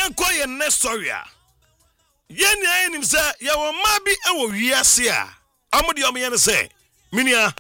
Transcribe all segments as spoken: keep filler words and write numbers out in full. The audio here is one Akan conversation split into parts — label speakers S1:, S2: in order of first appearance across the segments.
S1: Yanko ye next story. Yen ya enim say ya wo mabi e wo wiase a. Amodi o me yen say, minia.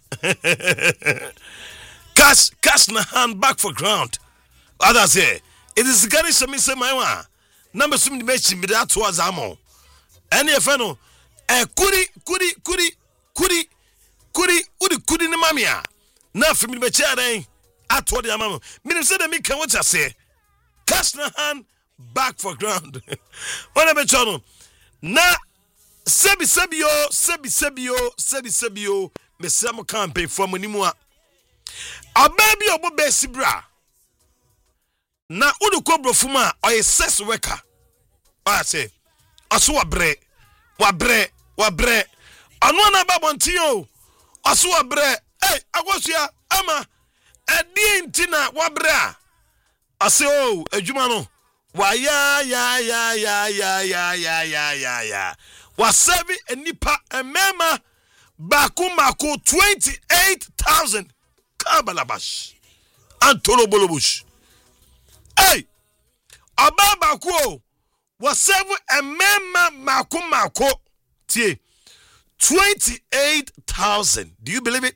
S1: Cash cash na hand back for ground. Others say, it is gari some say my one. Number sum di mechi mi da to azamo. Any e fe no e kuri kuri kuri kuri kuri udi kuri ni mamia. Na fimi di mechi adan ato di amamo. Minim say dem kan what say. Cash na hand back for ground. Ona be chono. Na sebi sebi yo, sebi sebi yo, sebi sebi yo. Me say mo campaign for mo nimu a. Ababi obo be sibra. Na udu kobro fuma oye sex worker. I say, aso wabre, wabre, wabre. Anu na babonti yo. Aso wabre. Hey, agosua ama edi ntina wabre. Ase o, ejuma no. Wa ya ya ya ya ya ya ya ya ya ya. Wa seven enipa emema baku mako twenty-eight thousand. Kabalabash. Antolo bolobush. Hey, ababa ko was seven and memma mako mako tie twenty-eight thousand. Do you believe it?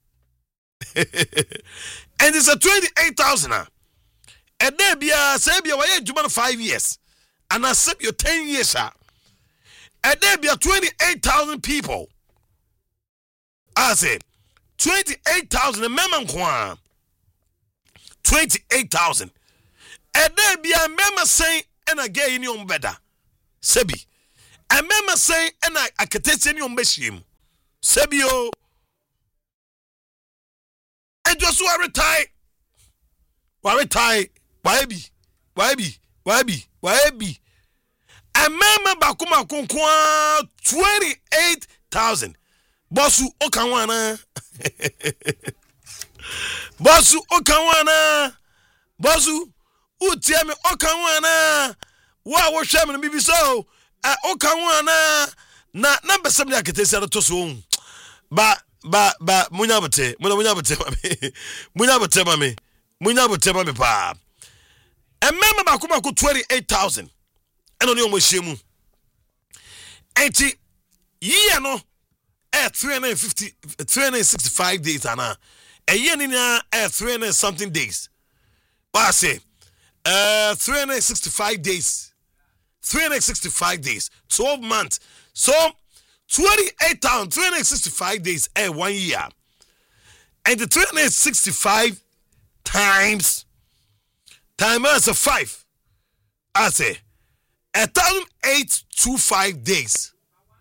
S1: And it's a twenty-eight thousand. And there be a Sabia why you five years, and I said you ten years. And there be a twenty-eight thousand people. I said twenty-eight thousand. Memma twenty-eight thousand. And there be a member saying, and I get in your better. Sebi. A member saying, and I can test in your machine. Sebio. And just who are retired. Why retired? Why be? Why be? Why be? Why be? A member Bakuma Kunkwa twenty-eight thousand. Bossu Okawana. Bossu Okawana. Bossu. Utie me okanwana wa wo hwe me bibi so okanwana na number seven aketesi to so ba ba ba munya bote munya munya bote mame munya bote mame munya bote mame pa emema ba kuma ko twenty-eight thousand eno ne o mo hyemu enti year no eh three hundred fifty three hundred sixty-five days ana e year ni na eh three hundred something days what I say. Uh, three hundred sixty-five days. three hundred sixty-five days. twelve months. So, twenty-eight thousand, three hundred sixty-five days, eh, one year. And the three hundred sixty-five times, time as a five. I say, one thousand eight hundred twenty-five days.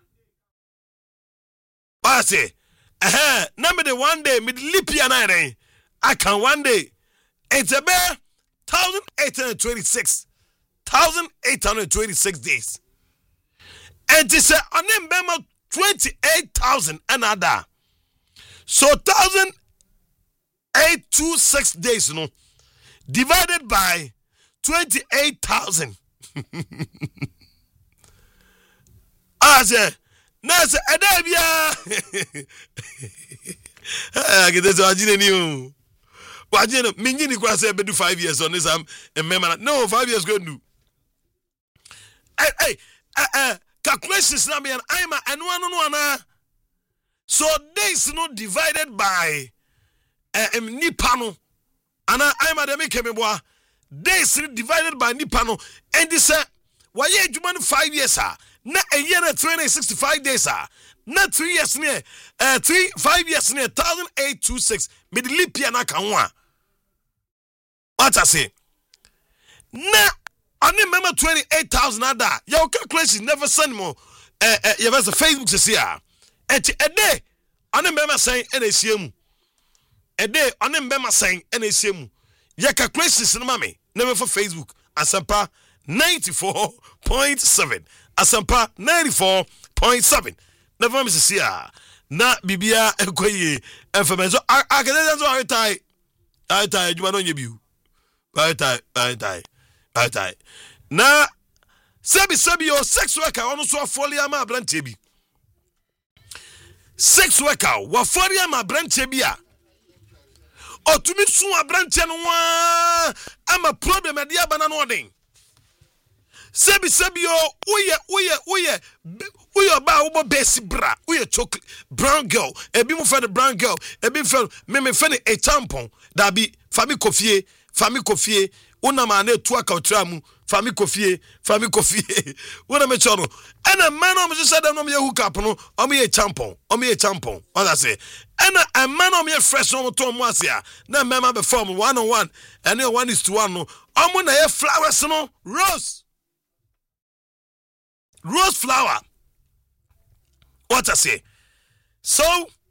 S1: I say, uh-huh, number the one day, mid leap year night, I can one day. It's a bear. one thousand eight hundred twenty-six. one thousand eight hundred twenty-six days. And this is a twenty-eight thousand another. So one thousand eight hundred twenty-six days, you know, divided by twenty-eight thousand. I said, Nasa Adabia. I get this. I didn't know. But you know, Minjini kwa say be do five years on this. I'm a member. No, five years go do. Hey, hey, uh, uh, calculations na me and I'm a and one no one. So days no divided by uh, um, nipano. And I'm a demi kemeboa. Days divided by nipano. And this uh, why you man five years ah? Na a year and three hundred sixty-five days ah. Not three years near uh three five years near one thousand eight hundred twenty-six. Mid leap year na kanwa. What I say? Na I remember twenty-eight thousand ada. Your calculation never send more. Uh, uh, you have a Facebook to see her. And a day, I remember saying N A C M. A day, I remember saying N A C M. Your calculations, mommy, never for Facebook. Asampa ninety-four point seven. Asampa ninety-four point seven. Never miss see her. Na bibia ekoye information. I I can that's why I tie. I tie you don't you. I tie. I tie. I tie. Na sebi sebi your sex worker ono so afolia ma branche bi. Sex worker wa folia ma branche bi a. Otumi so abranche no wa ama problem e dia bana no odin. sebi sebi o woye woye woye woye ba wo besi bra woye chocolate brown girl ebi mo fe the brown girl ebi fe me me fe a tampon da bi fami kofie fami kofie una ma na tu aka otra mu fami kofie fami kofie una me chono ena man o me say dem no me hook up no o me tampon o me tampon what I say ena a man o me fresh no to mo asia na mema be form one on one ene one is to one no o mo na ye flowers no rose rose flower what I say so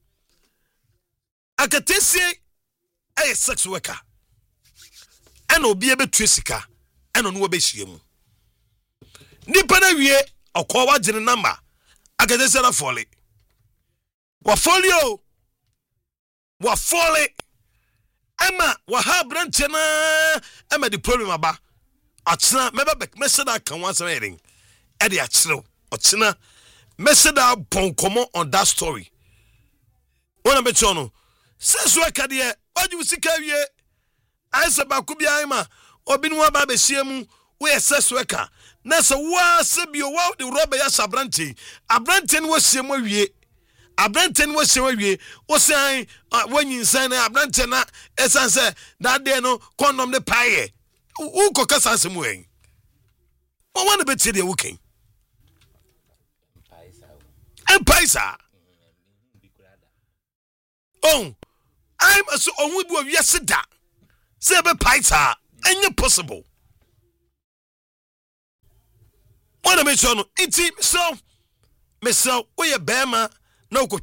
S1: akatesi a sex worker ena obi ebe tresika ena no be hie mu nipa na wie okọ wa gine number akatesi na fole wa folio wa fole ema wa ha branch na ema the problem aba achina meba bek meseda kan wan say ring e de achiro ochina meseda bon komo on that story wona be chono sesu akade e oju sika wie aisa ba ku bia ma obinu aba be hiemu we sesu aka na se wa se bio wa de roba ya sabranti abranti ne wo hiemu awie abranti ne wo hiemu awie wo sai wanyinsan na abranti na esanse that day no condom de paye wo kokasa asemu en wo wana be tie de wo ken Paisa. Oh, I'm a so on we do yes da. Say be paisa, ain't possible. What I mention, it's so, Mister, we a bema, no